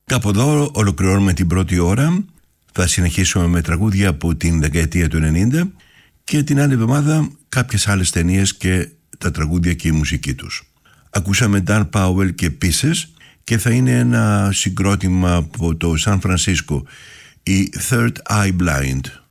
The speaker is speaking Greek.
Κάπου εδώ ολοκληρώνουμε την πρώτη ώρα. Θα συνεχίσουμε με τραγούδια από την δεκαετία του 90 και την άλλη εβδομάδα κάποιες άλλες ταινίες και τα τραγούδια και η μουσική τους. Ακούσαμε Dan Powell και Pieces και θα είναι ένα συγκρότημα από το Σαν Φρανσίσκο, η Third Eye Blind.